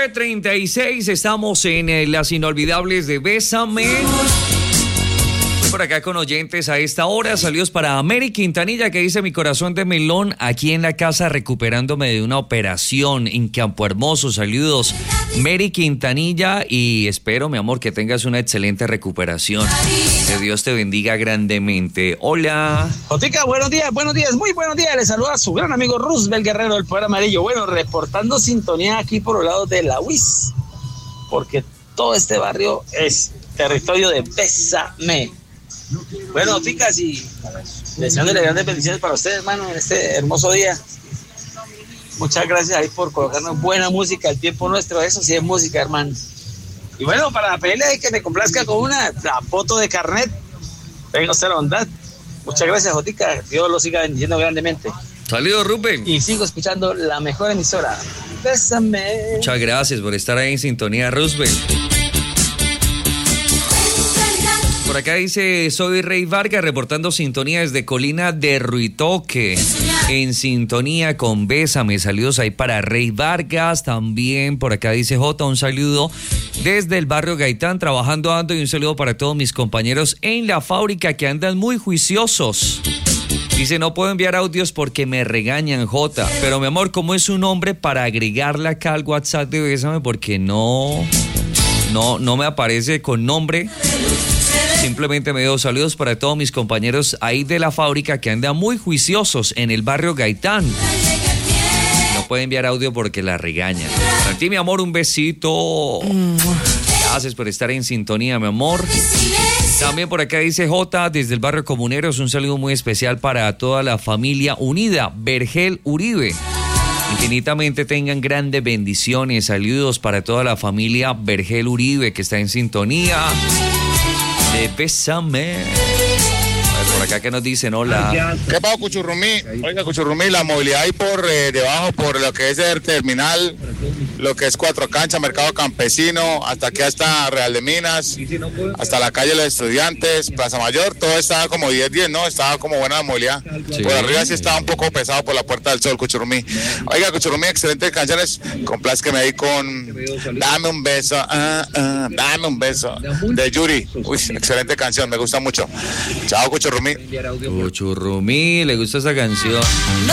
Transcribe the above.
9:36, estamos en las inolvidables de Bésame. Por acá con oyentes a esta hora, saludos para Mary Quintanilla, que dice: mi corazón de melón aquí en la casa recuperándome de una operación en Campo Hermoso. Saludos Mary Quintanilla, y espero, mi amor, que tengas una excelente recuperación. Que Dios te bendiga grandemente. Hola Jotica, buenos días, muy buenos días. Les saluda a su gran amigo Roosevelt Guerrero del Poder Amarillo. Bueno, reportando sintonía aquí por los lados de la UIS, porque todo este barrio es territorio de Bésame. Bueno, chicas, y deseándole grandes bendiciones para ustedes, hermano, en este hermoso día. Muchas gracias ahí por colocarnos buena música, el tiempo nuestro, eso sí es música, hermano. Y bueno, para pedirle ahí que me complazca con la foto de carnet, venga usted a la bondad. Muchas gracias, Jotica, Dios lo siga bendiciendo grandemente. Saludos, Rubén. Y sigo escuchando la mejor emisora, Bésame. Muchas gracias por estar ahí en sintonía, Roosevelt. Por acá dice: soy Rey Vargas, reportando sintonía desde Colina de Ruitoque, en sintonía con Bésame. Saludos ahí para Rey Vargas. También por acá dice J, un saludo desde el barrio Gaitán, trabajando ando, y un saludo para todos mis compañeros en la fábrica que andan muy juiciosos. Dice: no puedo enviar audios porque me regañan, J, pero mi amor, ¿cómo es su nombre para agregarla acá al WhatsApp de Bésame? Porque no me aparece con nombre. Simplemente me dio saludos para todos mis compañeros ahí de la fábrica que andan muy juiciosos en el barrio Gaitán. No puede enviar audio porque la regañan. Para ti, mi amor, un besito. Gracias por estar en sintonía, mi amor. También por acá dice J, desde el barrio Comuneros, un saludo muy especial para toda la familia unida, Vergel Uribe. Infinitamente tengan grandes bendiciones. Saludos para toda la familia Vergel Uribe que está en sintonía de Bésame. A ver, por acá que nos dicen: hola. ¿Qué pasa, Cuchurrumí? Oiga, Cuchurrumí, la movilidad ahí por debajo, por lo que es el terminal, lo que es Cuatro Canchas, Mercado Campesino, hasta aquí hasta Real de Minas, hasta la calle de los Estudiantes, Plaza Mayor, todo estaba como 10-10, ¿no? Estaba como buena la movilidad. Sí. Por arriba sí estaba un poco pesado por la Puerta del Sol, Cuchurrumí. Oiga, Cuchurrumí, excelentes canciones. Complázqueme ahí con Dame un beso, dame un beso, de Yuri. Uy, excelente canción, me gusta mucho. Chao, Cuchurrumí. Cuchurrumí, le gusta esa canción.